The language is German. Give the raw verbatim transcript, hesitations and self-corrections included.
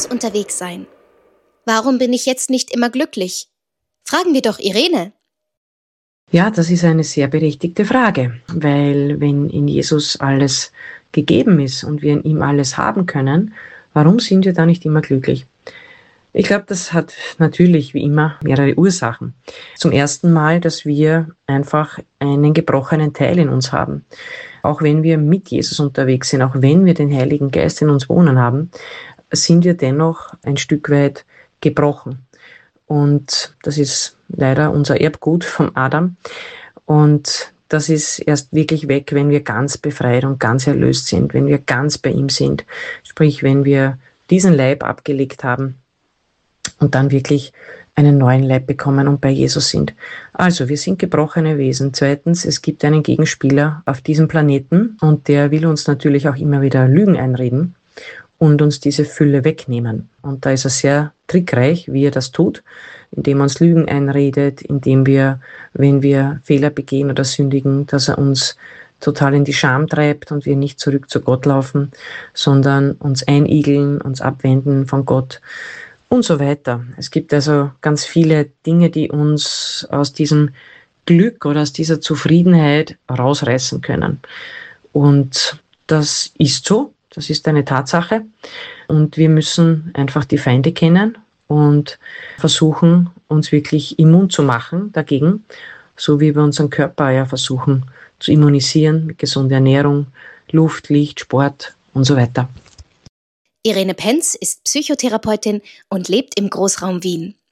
Jesus unterwegs sein? Warum bin ich jetzt nicht immer glücklich? Fragen wir doch Irene. Ja, das ist eine sehr berechtigte Frage, weil wenn in Jesus alles gegeben ist und wir in ihm alles haben können, warum sind wir da nicht immer glücklich? Ich glaube, das hat natürlich wie immer mehrere Ursachen. Zum ersten Mal, dass wir einfach einen gebrochenen Teil in uns haben. Auch wenn wir mit Jesus unterwegs sind, auch wenn wir den Heiligen Geist in uns wohnen haben, sind wir dennoch ein Stück weit gebrochen. Und das ist leider unser Erbgut vom Adam. Und das ist erst wirklich weg, wenn wir ganz befreit und ganz erlöst sind, wenn wir ganz bei ihm sind. Sprich, wenn wir diesen Leib abgelegt haben und dann wirklich einen neuen Leib bekommen und bei Jesus sind. Also, wir sind gebrochene Wesen. Zweitens, es gibt einen Gegenspieler auf diesem Planeten und der will uns natürlich auch immer wieder Lügen einreden und uns diese Fülle wegnehmen. Und da ist er sehr trickreich, wie er das tut, indem er uns Lügen einredet, indem wir, wenn wir Fehler begehen oder sündigen, dass er uns total in die Scham treibt und wir nicht zurück zu Gott laufen, sondern uns einigeln, uns abwenden von Gott und so weiter. Es gibt also ganz viele Dinge, die uns aus diesem Glück oder aus dieser Zufriedenheit rausreißen können. Und das ist so, das ist eine Tatsache. Und wir müssen einfach die Feinde kennen und versuchen, uns wirklich immun zu machen dagegen, so wie wir unseren Körper ja versuchen zu immunisieren mit gesunder Ernährung, Luft, Licht, Sport und so weiter. Irene Penz ist Psychotherapeutin und lebt im Großraum Wien.